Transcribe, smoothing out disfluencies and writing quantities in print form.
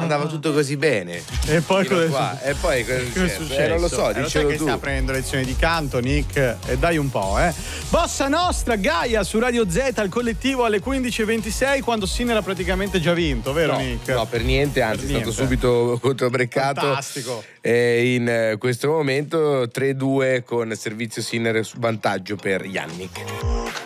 andava tutto così bene. E poi qua. E poi cosa è successo? Non lo so, dicelo che tu. sta prendendo lezioni di canto, Nick, e dai un po', Bossa Nostra, Gaia su Radio Z, al collettivo alle 15:26, quando Sinner ha praticamente già vinto, vero Nick? No, per niente, anzi è stato subito controbreccato. Fantastico. E in questo momento 3-2 con servizio Sinner su vantaggio per Yannick.